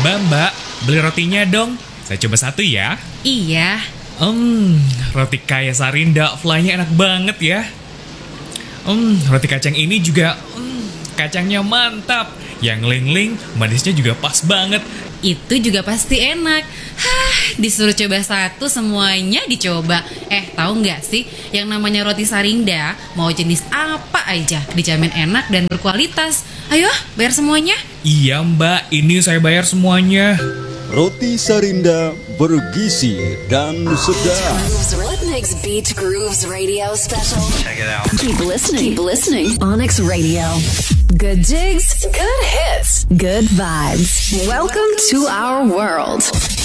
Mbak, beli rotinya dong. Saya coba satu ya. Iya. Roti kaya Sarinda, fly-nya enak banget ya. Roti kacang ini juga, kacangnya mantap. Yang ling-ling, manisnya juga pas banget. Itu juga pasti enak. Disuruh coba satu, semuanya dicoba. Tahu nggak sih, yang namanya roti Sarinda, mau jenis apa aja, dijamin enak dan berkualitas. Ayo, bayar semuanya. Iya Mbak, ini saya bayar semuanya. Roti Sarinda bergizi dan sedap. What makes Beach Grooves Radio special? Check it out. Keep listening. Onyx Radio. Good jigs, good hits, good vibes. Welcome to our world.